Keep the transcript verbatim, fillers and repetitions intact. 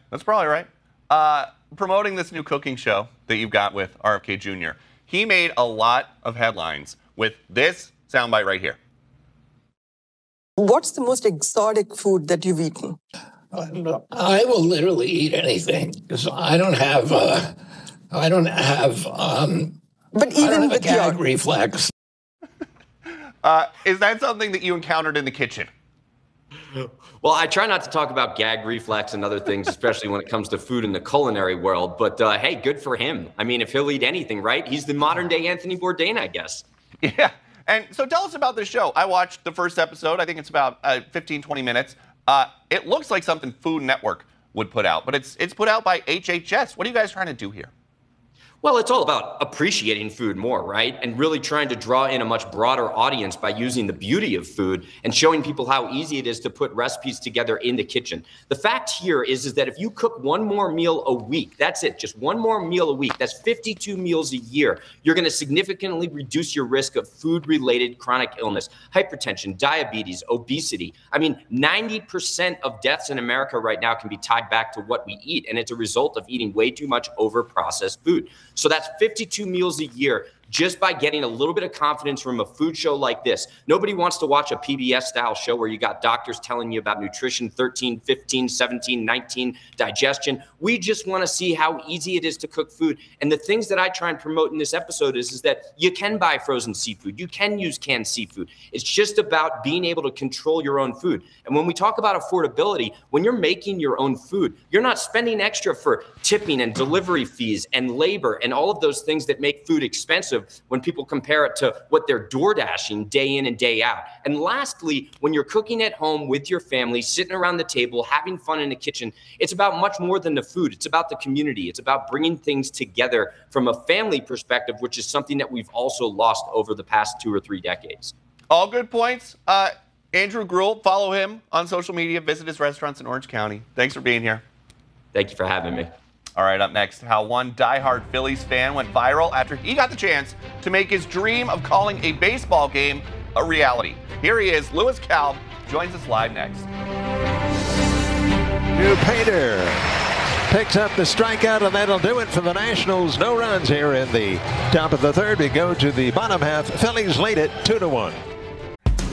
That's probably right. Uh, promoting this new cooking show that you've got with R F K Junior He made a lot of headlines with this soundbite right here. What's the most exotic food that you've eaten? I will literally eat anything because I don't have, uh, I don't have, um, but even I don't have with a gag your reflex. uh, is that something that you encountered in the kitchen? Well, I try not to talk about gag reflex and other things, especially when it comes to food in the culinary world. But uh, hey, good for him. I mean, if he'll eat anything, right? He's the modern day Anthony Bourdain, I guess. Yeah. And so tell us about this show. I watched the first episode. I think it's about uh, fifteen, twenty minutes. Uh, it looks like something Food Network would put out, but it's it's put out by H H S. What are you guys trying to do here? Well, it's all about appreciating food more, right? And really trying to draw in a much broader audience by using the beauty of food and showing people how easy it is to put recipes together in the kitchen. The fact here is, is that if you cook one more meal a week, that's it, just one more meal a week, that's fifty-two meals a year, you're gonna significantly reduce your risk of food-related chronic illness, hypertension, diabetes, obesity. I mean, ninety percent of deaths in America right now can be tied back to what we eat, and it's a result of eating way too much over-processed food. So that's fifty-two meals a year just by getting a little bit of confidence from a food show like this. Nobody wants to watch a P B S style show where you got doctors telling you about nutrition, thirteen, fifteen, seventeen, nineteen, digestion. We just want to see how easy it is to cook food. And the things that I try and promote in this episode is, is that you can buy frozen seafood. You can use canned seafood. It's just about being able to control your own food. And when we talk about affordability, when you're making your own food, you're not spending extra for tipping and delivery fees and labor and all of those things that make food expensive when people compare it to what they're door dashing day in and day out. And lastly, when you're cooking at home with your family, sitting around the table, having fun in the kitchen, it's about much more than the food. It's about the community. It's about bringing things together from a family perspective, which is something that we've also lost over the past two or three decades. All good points. Uh, Andrew Gruel, follow him on social media, visit his restaurants in Orange County. Thanks for being here. Thank you for having me. All right, up next, how one diehard Phillies fan went viral after he got the chance to make his dream of calling a baseball game a reality. Here he is, Lewis Kalb, joins us live next. New Painter picks up the strikeout, and that'll do it for the Nationals. No runs here in the top of the third. We go to the bottom half. Phillies lead it two to one.